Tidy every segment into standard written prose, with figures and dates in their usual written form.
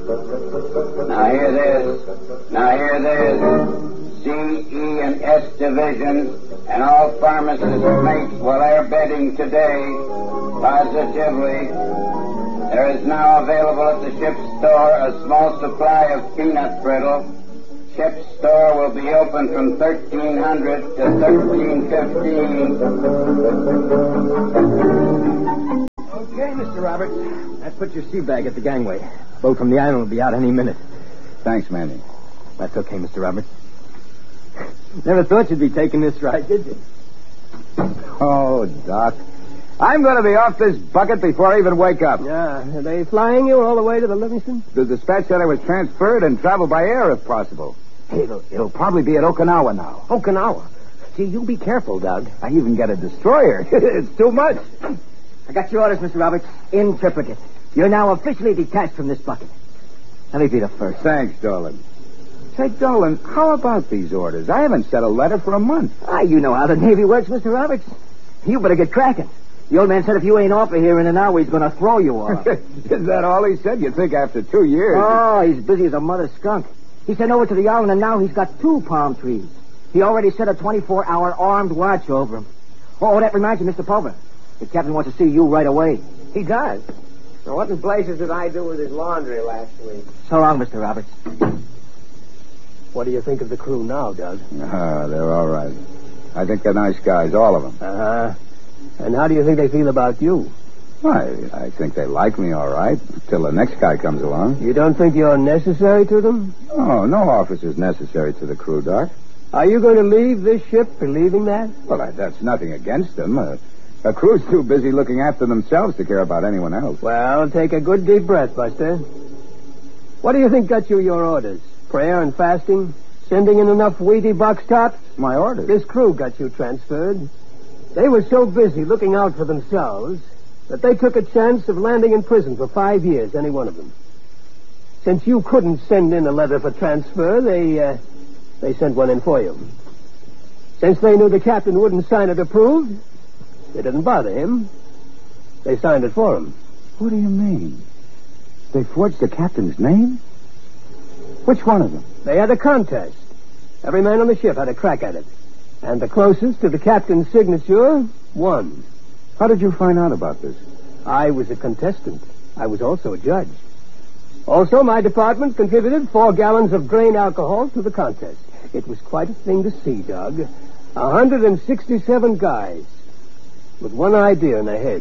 Now hear this. C, E, and S divisions and all pharmacists' mates will air bedding today. Positively. There is now available at the ship's store a small supply of peanut brittle. Ship's store will be open from 1300 to 1315. Okay, Mr. Roberts. Let's put your sea bag at the gangway. Boat from the island will be out any minute. Thanks, Manny. That's okay, Mr. Roberts. Never thought you'd be taking this ride, did you? Oh, Doc. I'm going to be off this bucket before I even wake up. Yeah. Are they flying you all the way to the Livingston? The dispatch said I was transferred and travel by air if possible. Hey, it'll probably be at Okinawa now. Okinawa? Gee, you be careful, Doug. I even get a destroyer. It's too much. I got your orders, Mr. Roberts. In triplicate. You're now officially detached from this bucket. Let me be the first. Thanks, Dolan. Say, Dolan, how about these orders? I haven't sent a letter for a month. You know how the Navy works, Mr. Roberts. You better get cracking. The old man said if you ain't off of here in an hour, he's going to throw you off. Is that all he said? You'd think after 2 years... Oh, he's busy as a mother skunk. He sent over to the island, and now he's got 2 palm trees. He already set a 24-hour armed watch over him. Oh, that reminds you, Mr. Pulver. The captain wants to see you right away. He does? Now, what in blazes did I do with his laundry last week? So long, Mr. Roberts. What do you think of the crew now, Doug? They're all right. I think they're nice guys, all of them. And how do you think they feel about you? I think they like me all right, till the next guy comes along. You don't think you're necessary to them? Oh, no officer's necessary to the crew, Doc. Are you going to leave this ship believing that? Well, that's nothing against them. A crew's too busy looking after themselves to care about anyone else. Well, take a good deep breath, Buster. What do you think got you your orders? Prayer and fasting? Sending in enough Wheatie box tops? My orders? This crew got you transferred. They were so busy looking out for themselves that they took a chance of landing in prison for 5 years, any one of them. Since you couldn't send in a letter for transfer, they sent one in for you. Since they knew the captain wouldn't sign it approved, they didn't bother him. They signed it for him. What do you mean? They forged the captain's name? Which one of them? They had a contest. Every man on the ship had a crack at it. And the closest to the captain's signature won. How did you find out about this? I was a contestant. I was also a judge. Also, my department contributed 4 gallons of grain alcohol to the contest. It was quite a thing to see, Doug. 167 guys with one idea in their heads.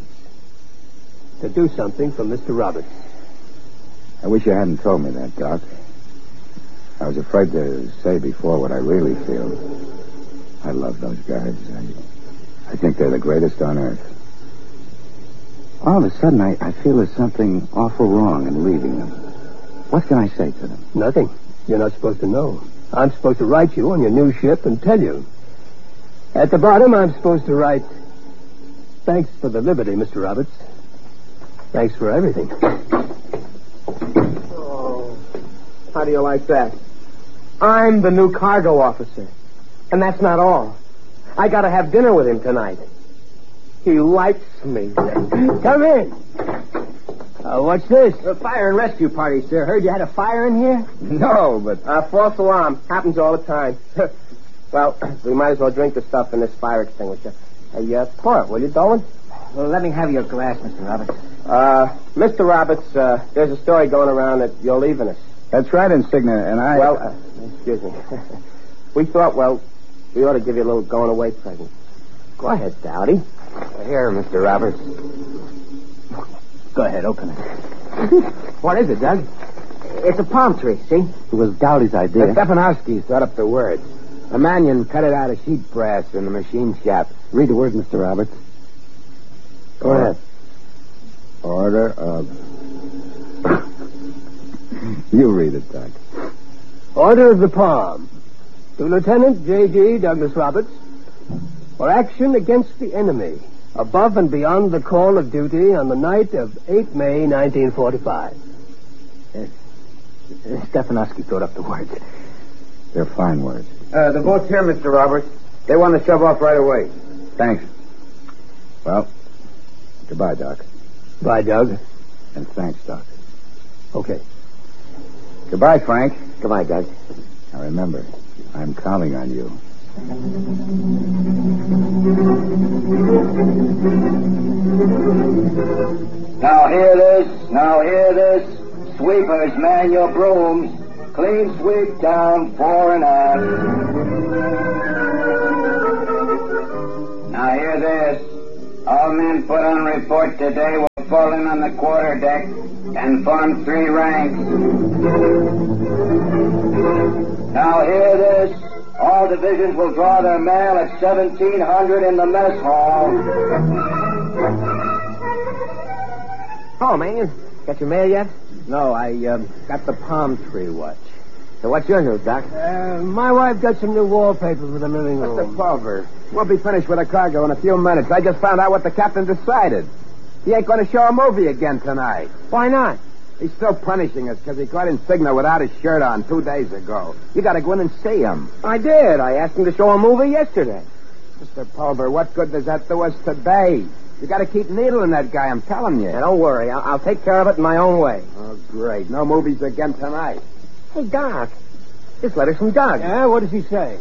To do something for Mr. Roberts. I wish you hadn't told me that, Doc. I was afraid to say before what I really feel. I love those guys. I think they're the greatest on earth. All of a sudden, I feel there's something awful wrong in leaving them. What can I say to them? Nothing. You're not supposed to know. I'm supposed to write you on your new ship and tell you. At the bottom, I'm supposed to write, "Thanks for the liberty, Mr. Roberts. Thanks for everything." Oh, how do you like that? I'm the new cargo officer. And that's not all. I gotta have dinner with him tonight. He likes me. Come in. What's this? A fire and rescue party, sir. Heard you had a fire in here? No, but... False alarm. Happens all the time. Well, we might as well drink the stuff in this fire extinguisher. Hey, pour it, will you, Dolan? Well, let me have your glass, Mr. Roberts. Mr. Roberts, there's a story going around that you're leaving us. That's right, Insignia, and I... Well, excuse me. We thought, we ought to give you a little going-away present. Go ahead, Dowdy. Here, Mr. Roberts. Go ahead, open it. What is it, Doug? It's a palm tree, see? It was Dowdy's idea. Stefanowski thought up the words. A Mannion cut it out of sheet brass in the machine shop. Read the word, Mr. Roberts. Go ahead. Order of... You read it, Doc. Order of the Palm. To Lieutenant J.G. Douglas Roberts, for action against the enemy, above and beyond the call of duty on the night of 8 May, 1945. Stefanowski thought up the words. They're fine words. The boat's here, Mr. Roberts. They want to shove off right away. Thanks. Well, goodbye, Doc. Bye, Doug. And thanks, Doc. Okay. Goodbye, Frank. Goodbye, Doug. Now remember, I'm counting on you. Now hear this. Sweepers, man your brooms. Clean sweep down fore and aft. Now hear this. All men put on report today will fall in on the quarter deck and form 3 ranks. Now hear this. All divisions will draw their mail at 1700 in the mess hall. Oh, man, got your mail yet? No, I got the palm tree watch. So what's your news, Doc? My wife got some new wallpaper for the living room. Mr. Pulver, we'll be finished with the cargo in a few minutes. I just found out what the captain decided. He ain't going to show a movie again tonight. Why not? He's still punishing us because he caught Insignia without his shirt on 2 days ago. You got to go in and see him. I did. I asked him to show a movie yesterday. Mr. Pulver, what good does that do us today? You got to keep needling that guy, I'm telling you. Now, don't worry. I'll take care of it in my own way. Oh, great. No movies again tonight. Hey, Doc. This letter's from Doug. Yeah, what does he say?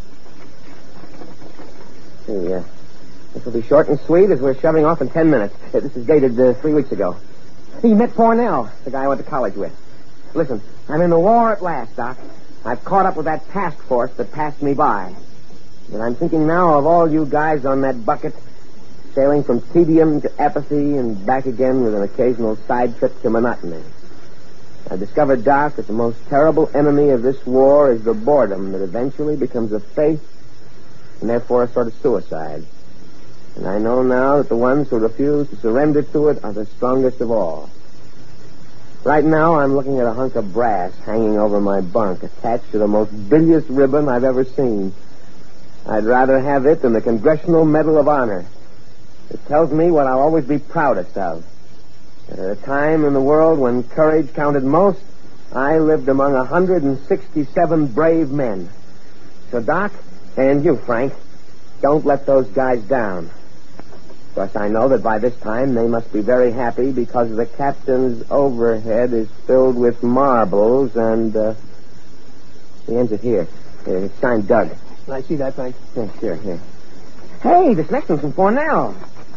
Hey, this will be short and sweet as we're shoving off in 10 minutes. This is dated 3 weeks ago. He met Fornell, the guy I went to college with. Listen, I'm in the war at last, Doc. I've caught up with that task force that passed me by. And I'm thinking now of all you guys on that bucket, sailing from tedium to apathy and back again with an occasional side trip to monotony. I've discovered, Doc, that the most terrible enemy of this war is the boredom that eventually becomes a faith and therefore a sort of suicide. And I know now that the ones who refuse to surrender to it are the strongest of all. Right now, I'm looking at a hunk of brass hanging over my bunk, attached to the most bilious ribbon I've ever seen. I'd rather have it than the Congressional Medal of Honor. It tells me what I'll always be proudest of. At a time in the world when courage counted most, I lived among 167 brave men. So, Doc, and you, Frank, don't let those guys down. Of course, I know that by this time they must be very happy because the captain's overhead is filled with marbles and, he ends it here. It's signed Doug. Can I see that, Frank? Yeah, sure, here. Hey, this next one's from Fornell.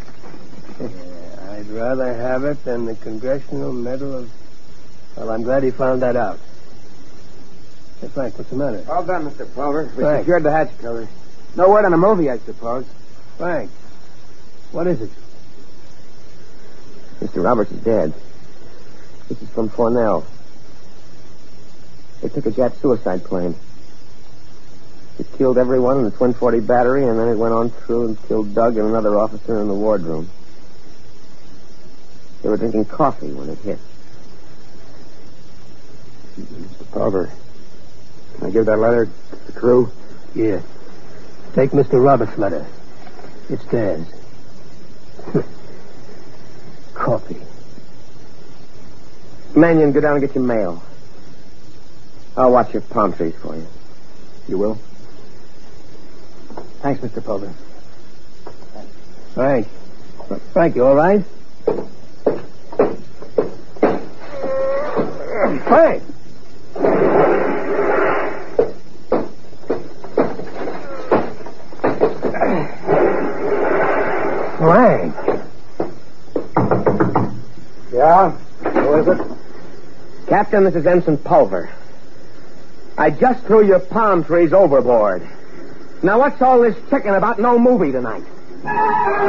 I'd rather have it than the Congressional Medal of... Well, I'm glad he found that out. Hey, Frank, what's the matter? All done, Mr. Pulver. We Frank. secured the hatch cover. No word on a movie, I suppose. Frank, what is it? Mr. Roberts is dead. This is from Fornell. They took a Jap suicide plane. It killed everyone in the Twin 40 battery, and then it went on through and killed Doug and another officer in the wardroom. They were drinking coffee when it hit. Mr. Pulver, can I give that letter to the crew? Yeah. Take Mr. Roberts' letter. It's theirs. Coffee. Mannion, go down and get your mail. I'll watch your palm trees for you. You will? Thanks, Mr. Pulver. Frank. Frank, you all right? Frank! Frank! Yeah? Who is it? Captain, this is Ensign Pulver. I just threw your palm trees overboard. Now, what's all this chicken about no movie tonight?